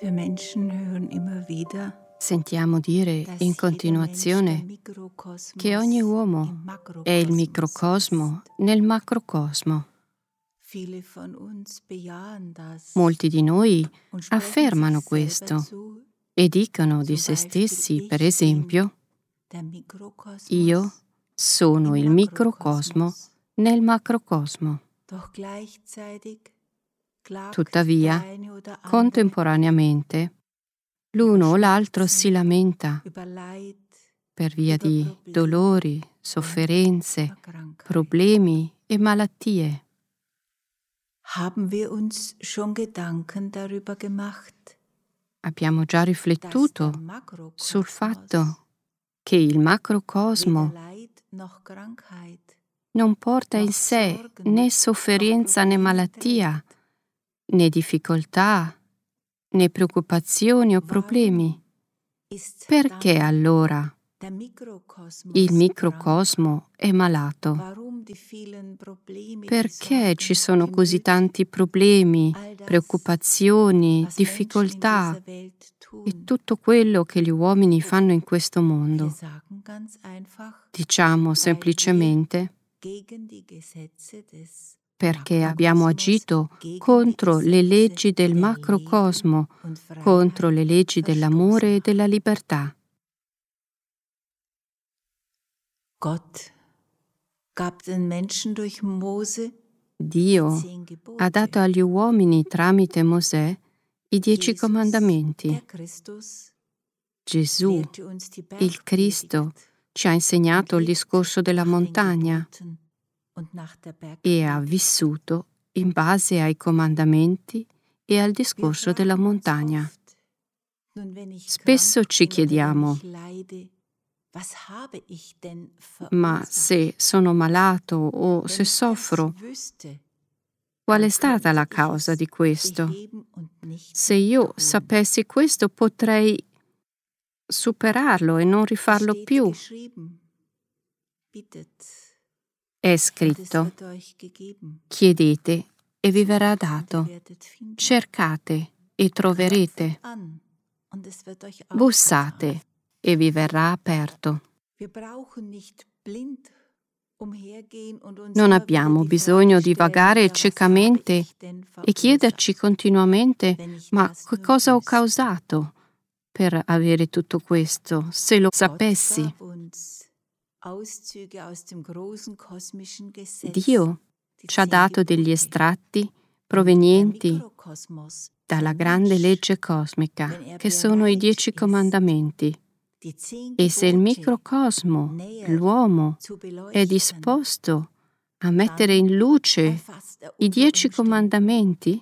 Sentiamo dire in continuazione che ogni uomo è il microcosmo nel macrocosmo. Molti di noi affermano questo e dicono di se stessi, per esempio, io sono il microcosmo nel macrocosmo. Tuttavia, contemporaneamente, l'uno o l'altro si lamenta per via di dolori, sofferenze, problemi e malattie. Abbiamo già riflettuto sul fatto che il macrocosmo non porta in sé né sofferenza né malattia, né difficoltà, né preoccupazioni o problemi. Perché allora il microcosmo è malato? Perché ci sono così tanti problemi, preoccupazioni, difficoltà e tutto quello che gli uomini fanno in questo mondo? Diciamo semplicemente perché abbiamo agito contro le leggi del macrocosmo, contro le leggi dell'amore e della libertà. Dio ha dato agli uomini tramite Mosè i 10 comandamenti. Gesù, il Cristo, ci ha insegnato il discorso della montagna e ha vissuto in base ai comandamenti e al discorso della montagna. Spesso ci chiediamo: ma se sono malato o se soffro, qual è stata la causa di questo? Se io sapessi questo, potrei superarlo e non rifarlo più. È scritto: chiedete e vi verrà dato, cercate e troverete, bussate e vi verrà aperto. Non abbiamo bisogno di vagare ciecamente e chiederci continuamente: ma che cosa ho causato per avere tutto questo? Se lo sapessi. Dio ci ha dato degli estratti provenienti dalla grande legge cosmica, che sono i 10 comandamenti. E se il microcosmo, l'uomo, è disposto a mettere in luce i 10 comandamenti,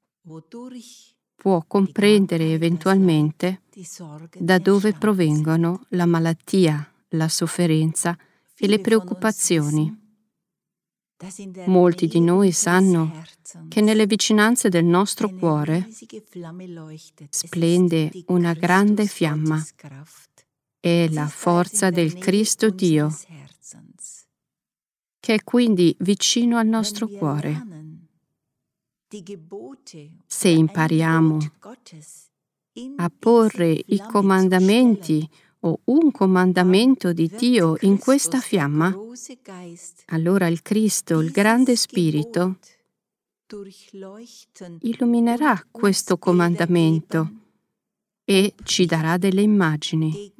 può comprendere eventualmente da dove provengono la malattia, la sofferenza e le preoccupazioni. Molti di noi sanno che nelle vicinanze del nostro cuore splende una grande fiamma. È la forza del Cristo Dio, che è quindi vicino al nostro cuore. Se impariamo a porre i comandamenti o un comandamento di Dio in questa fiamma, allora il Cristo, il grande Spirito, illuminerà questo comandamento e ci darà delle immagini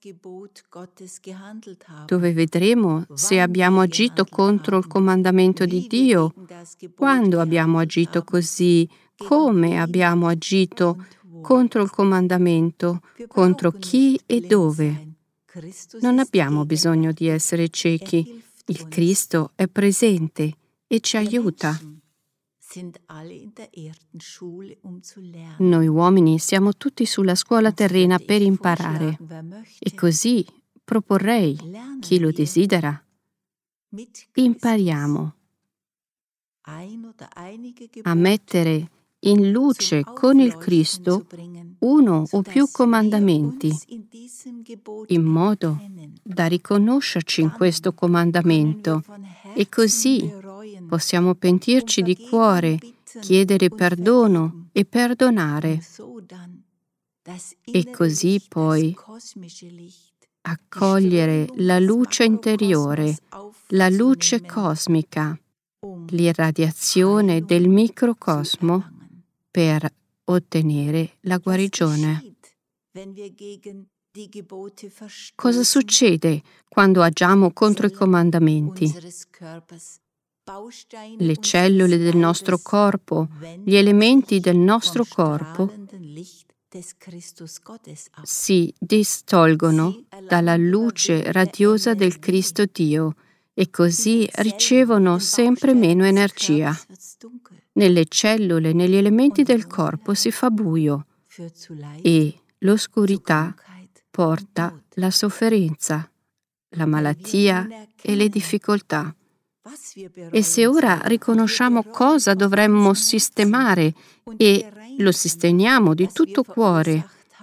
dove vedremo se abbiamo agito contro il comandamento di Dio, quando abbiamo agito così, come abbiamo agito contro il comandamento, contro chi e dove. Non abbiamo bisogno di essere ciechi, il Cristo è presente e ci aiuta. Noi uomini siamo tutti sulla scuola terrena per imparare e così proporrei, chi lo desidera, impariamo a mettere in luce con il Cristo uno o più comandamenti, in modo da riconoscerci in questo comandamento e così possiamo pentirci di cuore, chiedere perdono e perdonare e così poi accogliere la luce interiore, la luce cosmica, l'irradiazione del microcosmo per ottenere la guarigione. Cosa succede quando agiamo contro i comandamenti? Le cellule del nostro corpo, gli elementi del nostro corpo si distolgono dalla luce radiosa del Cristo Dio e così ricevono sempre meno energia. Nelle cellule, negli elementi del corpo si fa buio e l'oscurità porta la sofferenza, la malattia e le difficoltà. E se ora riconosciamo cosa dovremmo sistemare e lo sistemiamo di tutto cuore,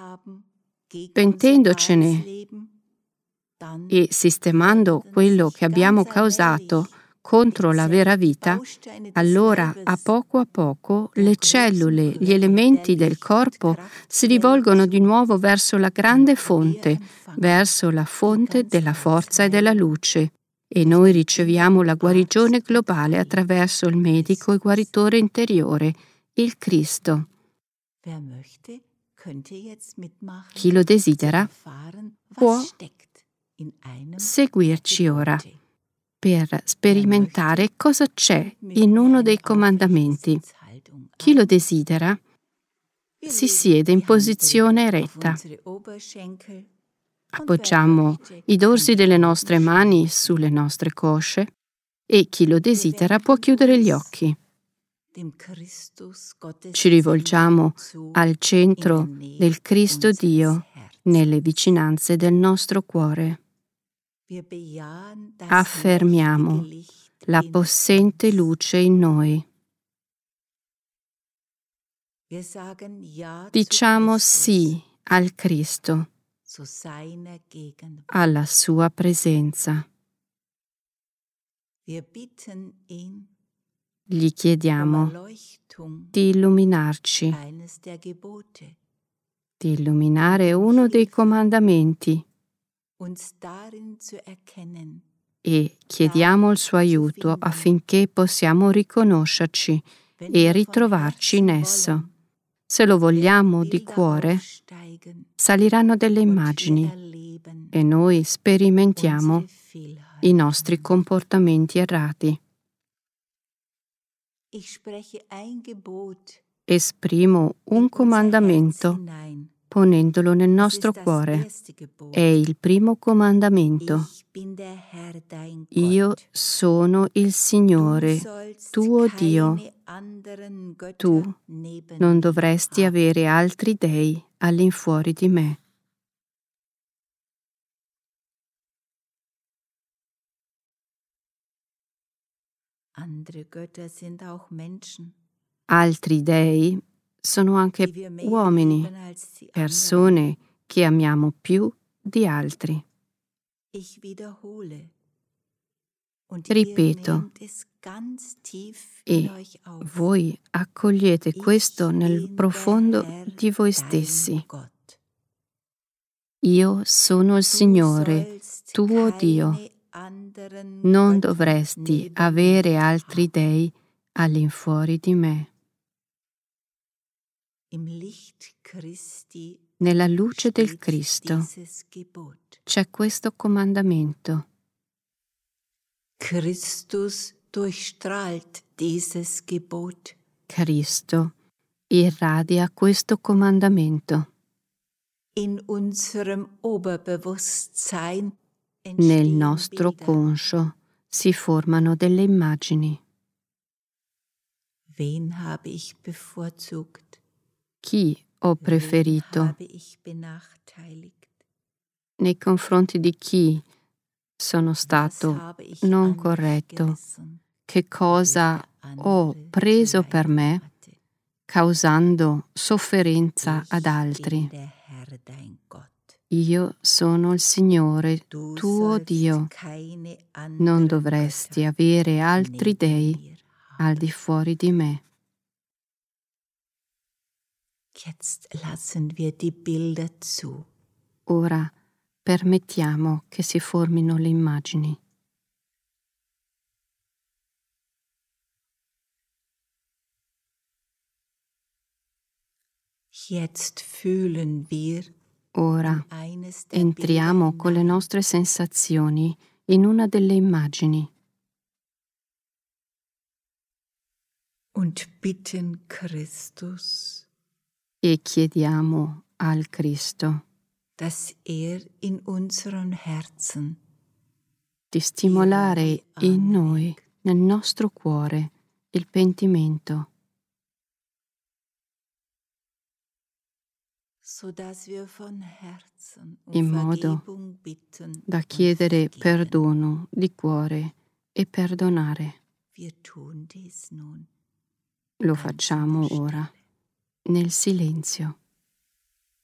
pentendocene e sistemando quello che abbiamo causato contro la vera vita, allora a poco le cellule, gli elementi del corpo si rivolgono di nuovo verso la grande fonte, verso la fonte della forza e della luce. E noi riceviamo la guarigione globale attraverso il medico e guaritore interiore, il Cristo. Chi lo desidera può seguirci ora per sperimentare cosa c'è in uno dei comandamenti. Chi lo desidera si siede in posizione eretta. Appoggiamo i dorsi delle nostre mani sulle nostre cosce e chi lo desidera può chiudere gli occhi. Ci rivolgiamo al centro del Cristo Dio nelle vicinanze del nostro cuore. Affermiamo la possente luce in noi. Diciamo sì al Cristo, alla sua presenza. Gli chiediamo di illuminarci, di illuminare uno dei comandamenti e chiediamo il suo aiuto affinché possiamo riconoscerci e ritrovarci in esso. Se lo vogliamo di cuore, saliranno delle immagini e noi sperimentiamo i nostri comportamenti errati. Esprimo un comandamento ponendolo nel nostro cuore. È il primo comandamento. Io sono il Signore, tuo Dio. Tu non dovresti avere altri dei all'infuori di me. Altri dei sono anche uomini, persone che amiamo più di altri. Ripeto, e voi accogliete questo nel profondo di voi stessi. Io sono il Signore, tuo Dio. Non dovresti avere altri dei all'infuori di me. Nella luce del Cristo c'è questo comandamento. Cristo irradia questo comandamento. Nel nostro conscio si formano delle immagini. Chi ho preferito? Nei confronti di chi sono stato non corretto? Che cosa ho preso per me, causando sofferenza ad altri? Io sono il Signore, tuo Dio. Non dovresti avere altri dei al di fuori di me. Jetzt lassen wir die Bilder zu. Ora permettiamo che si formino le immagini. Jetzt fühlen wir Ora in eines der entriamo Bilder con le hinein. nostre sensazioni in una delle immagini Und bitten Christus, e chiediamo al Cristo dass in unseren Herzen di stimolare in noi, nel nostro cuore, il pentimento, sodass wir von Herzen in modo Vergebung bitten da und chiedere vergeben. perdono di cuore e perdonare. Wir tun dies nun Lo ganz in der facciamo ora, Stille. nel silenzio.